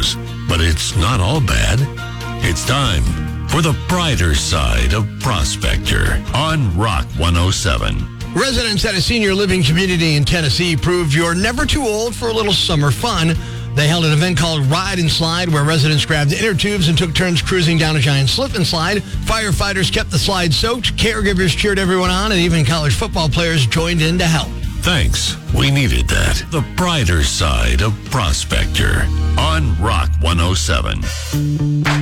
news, but it's not all bad. It's time for the brighter side of Prospector on Rock 107. Residents at a senior living community in Tennessee proved you're never too old for a little summer fun. They held an event called Ride and Slide, where residents grabbed inner tubes and took turns cruising down a giant slip and slide. Firefighters kept the slide soaked, caregivers cheered everyone on, and even college football players joined in to help. Thanks. We needed that. The brighter side of Prospector on Rock 107.